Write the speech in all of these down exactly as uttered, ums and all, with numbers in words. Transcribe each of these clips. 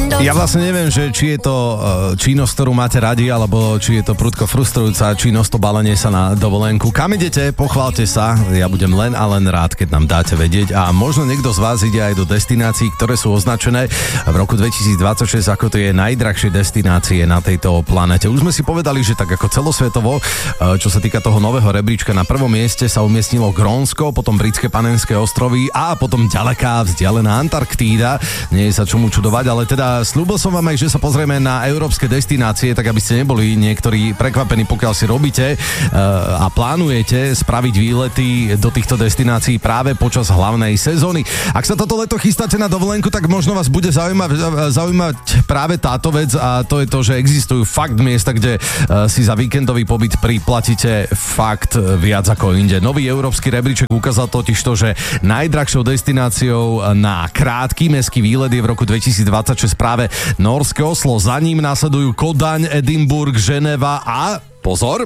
Ja vlastne neviem, že či je to činnosť, ktorú máte radi, alebo či je to prudko frustrujúca činnosť, to balenie sa na dovolenku. Kam idete? Pochválte sa. Ja budem len a len rád, keď nám dáte vedieť. A možno niekto z vás ide aj do destinácií, ktoré sú označené v roku dvetisícdvadsaťšesť ako tie najdrahšie destinácie na tejto planete. Už sme si povedali, že tak ako celosvetovo, čo sa týka toho nového rebríčka, na prvom mieste sa umiestnilo Grónsko, potom Britské Panenské ostrovy a potom ďaleká vzdialená Antarktída. Nie je sa čomu čudovať, ale teda sľúbil som vám aj, že sa pozrieme na európske destinácie, tak aby ste neboli niektorí prekvapení, pokiaľ si robíte uh, a plánujete spraviť výlety do týchto destinácií práve počas hlavnej sezóny. Ak sa toto leto chystáte na dovolenku, tak možno vás bude zaujímať, zaujímať práve táto vec a to je to, že existujú fakt miesta, kde uh, si za víkendový pobyt priplatíte fakt viac ako inde. Nový európsky rebríček ukázal totiž to, že najdrahšou destináciou na krátky mestský výlet je v roku dvetisícdvadsaťšesť práve Nórske Oslo. Za ním následujú Kodaň, Edinburgh, Ženeva a pozor,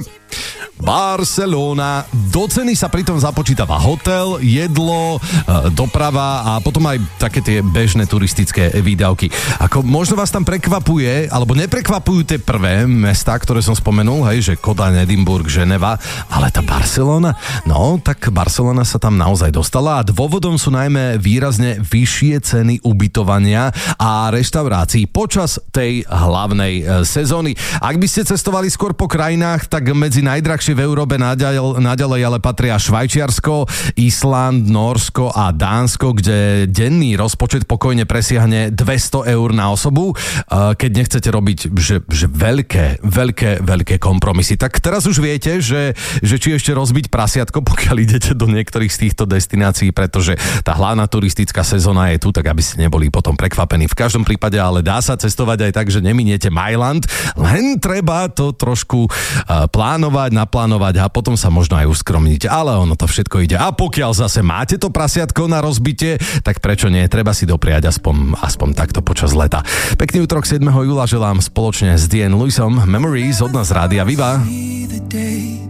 Barcelona. Do ceny sa pritom započítava hotel, jedlo, doprava a potom aj také tie bežné turistické výdavky. Ako možno vás tam prekvapuje, alebo neprekvapujú tie prvé mestá, ktoré som spomenul, hej, že Kodaň, Edinburgh, Ženeva, ale tá Barcelona, no tak Barcelona sa tam naozaj dostala a dôvodom sú najmä výrazne vyššie ceny ubytovania a reštaurácií počas tej hlavnej sezóny. Ak by ste cestovali skôr po krajinách, tak medzi najdrahšie v Európe naďalej, naďalej ale patria Švajčiarsko, Island, Nórsko a Dánsko, kde denný rozpočet pokojne presiahne dvesto eur na osobu, keď nechcete robiť že, že veľké, veľké, veľké kompromisy. Tak teraz už viete, že, že či ešte rozbiť prasiatko, pokiaľ idete do niektorých z týchto destinácií, pretože tá hlavná turistická sezóna je tu, tak aby ste neboli potom prekvapení. V každom prípade ale dá sa cestovať aj tak, že neminiete Mailand, len treba to trošku plánovať, naplánovať a potom sa možno aj uskromniť, ale ono to všetko ide. A pokiaľ zase máte to prasiatko na rozbitie, tak prečo nie? Treba si dopriať aspoň, aspoň takto počas leta. Pekný útorok siedmeho júla želám spoločne s Dean Lewisom Memories od nás Rádia Viva.